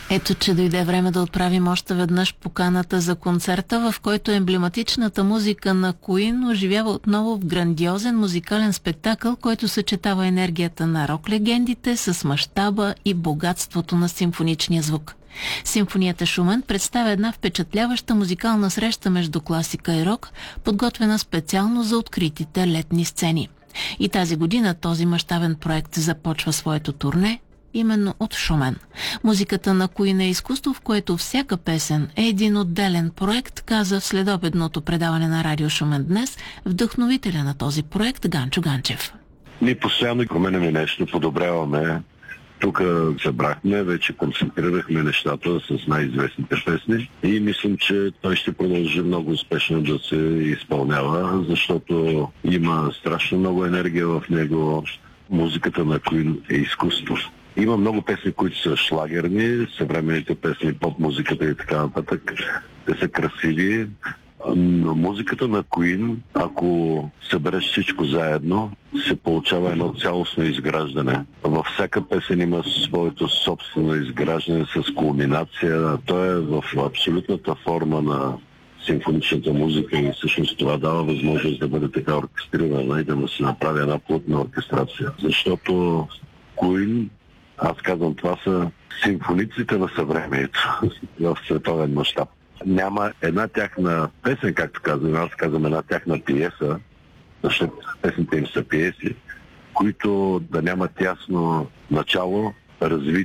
Ето, че дойде време да отправим още веднъж поканата за концерта, в който емблематичната музика на Queen оживява отново в грандиозен музикален спектакъл, който съчетава енергията на рок-легендите с мащаба и богатството на симфоничния звук. Симфонията Шуман представя една впечатляваща музикална среща между класика и рок, подготвена специално за откритите летни сцени. И тази година този мащабен проект започва своето турне именно от Шумен. Музиката на Queen е изкуство, в което всяка песен е един отделен проект, каза в следобедното предаване на Радио Шумен днес вдъхновителя на този проект Ганчо Ганчев. Ние постоянно променяме нещо, подобряваме. Тук събрахме, вече концентрирахме нещата с най-известните песни и мислим, че той ще продължи много успешно да се изпълнява, защото има страшно много енергия в него. Музиката на Queen е изкуство. Има много песни, които са шлагерни, съвременните песни, поп-музиката и така нататък. Те са красиви, но музиката на Queen, ако събереш всичко заедно, се получава едно цялостно изграждане. Във всяка песен има своето собствено изграждане с кулминация. То е в абсолютната форма на симфоничната музика и всъщност това дава възможност да бъде така оркестрирана и да му се направи една плътна оркестрация. Защото Queen, аз казвам, това са симфониците на съвремието в световен мащаб. Няма една тяхна песен, както казвам, аз казвам една тяхна пиеса, защото песните им са пиеси, които да нямат ясно начало, развитие